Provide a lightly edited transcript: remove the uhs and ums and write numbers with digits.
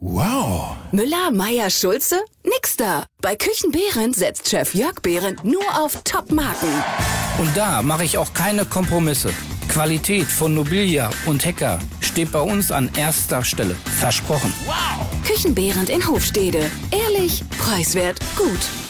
Wow. Müller, Meier, Schulze? Nix da. Bei Küchen Behrendt setzt Chef Jörg Behrendt nur auf Top-Marken. Und da mache ich auch keine Kompromisse. Qualität von Nobilia und Hecker steht bei uns an erster Stelle. Versprochen. Küchen Behrendt in Hofstede. Ehrlich, preiswert, gut.